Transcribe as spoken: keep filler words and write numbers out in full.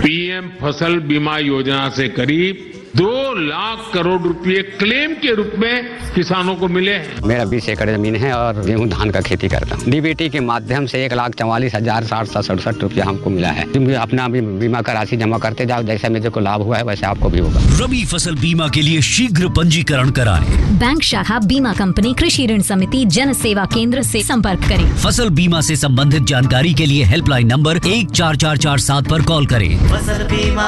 PM फसल बीमा योजना से करीब दो लाख करोड़ रुपए क्लेम के रूप में किसानों को मिले हैं। मेरा बीस एकड़ जमीन है और गेहूं धान का खेती करता हूँ। डीबीटी के माध्यम से एक लाख चौवालीस हजार साठ सौ सड़सठ रुपया हमको मिला है। तुम अपना भी बीमा का राशि जमा करते जाओ, जैसे मुझे को लाभ हुआ है वैसे आपको भी होगा। रबी फसल बीमा के लिए शीघ्र पंजीकरण कराएं। बैंक शाखा बीमा कंपनी कृषि ऋण समिति जन सेवा केंद्र से संपर्क करें। फसल बीमा से संबंधित जानकारी के लिए हेल्पलाइन नंबर एक चार चार चार सात पर कॉल करें। फसल बीमा